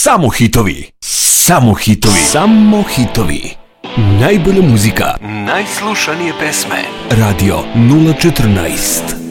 Samo hitovi. Samo hitovi. Samo hitovi. Najbolja muzika. Najslušanije pesme. Radio 014.